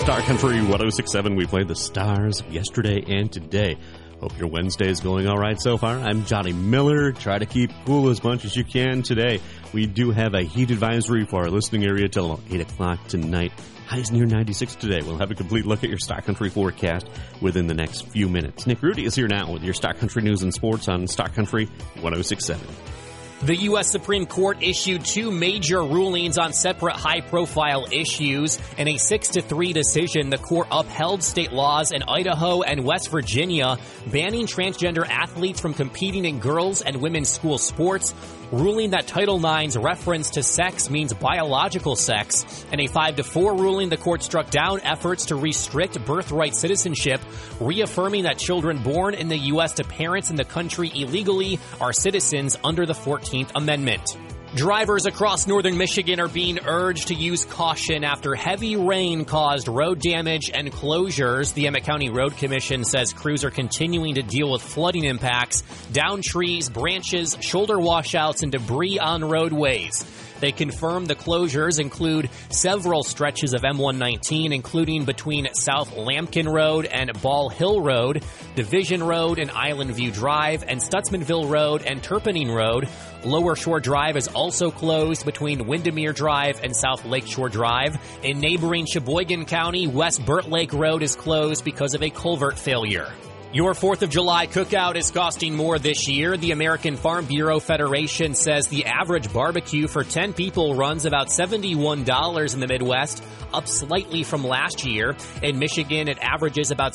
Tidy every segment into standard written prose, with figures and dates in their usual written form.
Star Country 106.7. We played the stars of yesterday and today. Hope your Wednesday is going all right so far. I'm Johnny Miller. Try to keep cool as much as you can today. We do have a heat advisory for our listening area till 8 o'clock tonight. Highs near 96 today. We'll have a complete look at your Star Country forecast within the next few minutes. Nick Rudy is here now with your Star Country news and sports on Star Country 106.7. The U.S. Supreme Court issued two major rulings on separate high-profile issues. In a 6-3 decision, the court upheld state laws in Idaho and West Virginia banning transgender athletes from competing in girls' and women's school sports, ruling that Title IX's reference to sex means biological sex. In a 5-4 ruling, the court struck down efforts to restrict birthright citizenship, reaffirming that children born in the U.S. to parents in the country illegally are citizens under the 14th Amendment. Drivers across northern Michigan are being urged to use caution after heavy rain caused road damage and closures. The Emmett County Road Commission says crews are continuing to deal with flooding impacts, downed trees, branches, shoulder washouts, and debris on roadways. They confirm the closures include several stretches of M119, including between South Lambkin Road and Ball Hill Road, Division Road and Island View Drive, and Stutzmanville Road and Turpinning Road. Lower Shore Drive is also closed between Windermere Drive and South Lakeshore Drive. In neighboring Sheboygan County, West Burt Lake Road is closed because of a culvert failure. Your 4th of July cookout is costing more this year. The American Farm Bureau Federation says the average barbecue for 10 people runs about $71 in the Midwest, up slightly from last year. In Michigan, it averages about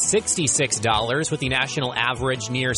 $66, with the national average near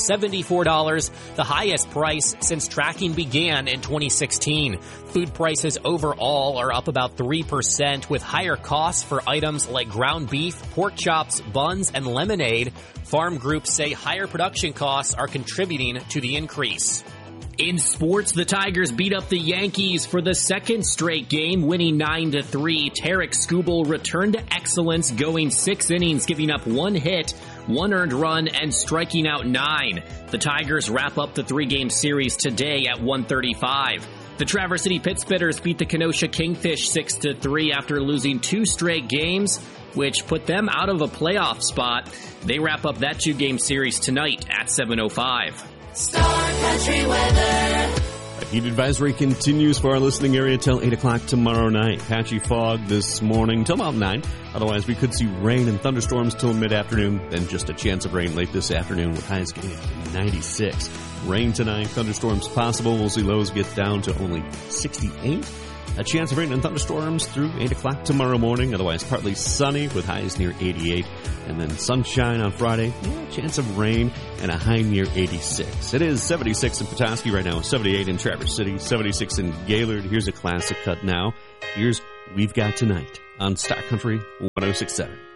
$74, the highest price since tracking began in 2016. Food prices overall are up about 3%, with higher costs for items like ground beef, pork chops, buns, and lemonade. Farm groups say higher production costs are contributing to the increase. In sports, the Tigers beat up the Yankees for the second straight game, winning 9-3. Tarek Skubal returned to excellence, going 6 innings, giving up 1 hit, 1 earned run, and striking out 9. The Tigers wrap up the 3-game series today at 1:35. The Traverse City Pittsbitters beat the Kenosha Kingfish 6-3 after losing 2 straight games, which put them out of a playoff spot. They wrap up that 2-game series tonight at 7:05. Star Country weather. A heat advisory continues for our listening area till 8 o'clock tomorrow night. Patchy fog this morning till about 9. Otherwise, we could see rain and thunderstorms till mid-afternoon, then just a chance of rain late this afternoon with highs getting up to 96. Rain tonight, thunderstorms possible. We'll see lows get down to only 68. A chance of rain and thunderstorms through 8 o'clock tomorrow morning. Otherwise, partly sunny with highs near 88. And then sunshine on Friday. Chance of rain and a high near 86. It is 76 in Petoskey right now. 78 in Traverse City. 76 in Gaylord. Here's a classic cut now. Here's We've Got Tonight on Star Country 106.7.